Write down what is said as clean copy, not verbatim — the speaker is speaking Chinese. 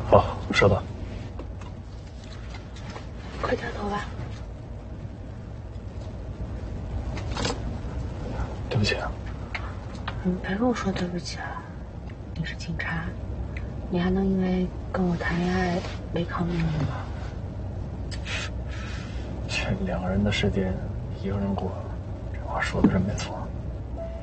好，收到。 快掉头吧。 对不起啊。 你别跟我说对不起了，你是警察，你还能因为跟我谈恋爱违抗命令吗？ 这2个人的世界，一个人过，这话说的真没错。